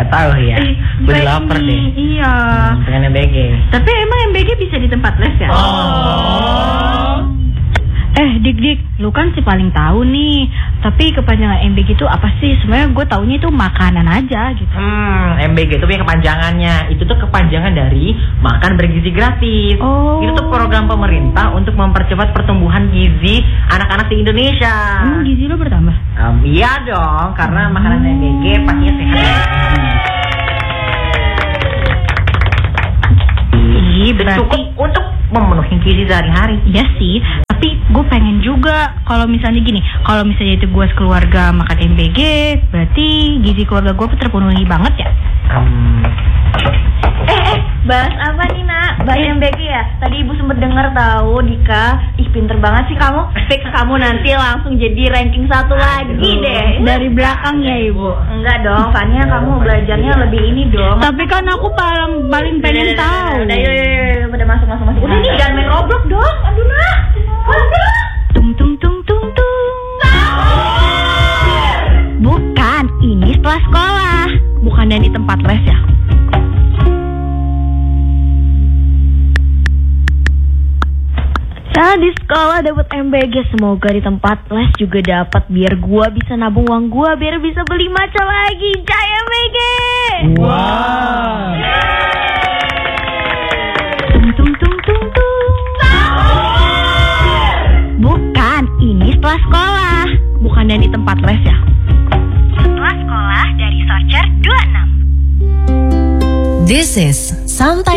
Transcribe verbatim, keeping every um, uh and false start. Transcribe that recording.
nggak tahu ya. Eh, gue lapar deh. Iya. Hmm, pengen M B G. Tapi emang M B G bisa di tempat les ya? Oh. Eh Dik Dik, lu kan sih paling tahu nih. Tapi kepanjangan M B G itu apa sih? Sebenarnya gue taunya itu makanan aja gitu. Hmm, M B G itu punya kepanjangannya. Itu tuh kepanjangan dari makan bergizi gratis. Oh. Itu tuh program pemerintah untuk mempercepat pertumbuhan gizi anak-anak di Indonesia. Emang gizi lo bertambah? Um, iya dong, karena makanan M B G pastinya sehat. Ih, berarti cukup untuk memenuhi gizi sehari-hari. iya sih. Tapi gue pengen juga kalau misalnya gini, kalau misalnya itu gue sekeluarga makan M B G, berarti gizi keluarga gue terpenuhi banget ya? Um, Eh, eh, bahas apa nih nak? Bahas M B G ya? Tadi ibu sempet denger tahu Dika. Ih, pinter banget sih kamu. Fix kamu nanti langsung jadi ranking satu lagi deh. Dari belakang ya ibu. Enggak dong, Fania kamu belajarnya lebih ini dong. Tapi kan aku paling paling pengen tahu. Udah, yuk, yuk, yuk, udah masuk, masuk, masuk. Udah nih, jangan main Roblox dong. Aduh nak. Aduh. Tung tung tung tung tung. Bukan, ini setelah sekolah. Bukannya di tempat les ya? Nah, di sekolah dapat M B G, semoga di tempat les juga dapat biar gua bisa nabung uang gua biar bisa beli matcha lagi. Jaya M B G. wow. Tung tung tung tung tung. Bukan, ini setelah sekolah. Bukannya di tempat les ya? Setelah sekolah dari Socer dua puluh enam. This is Santai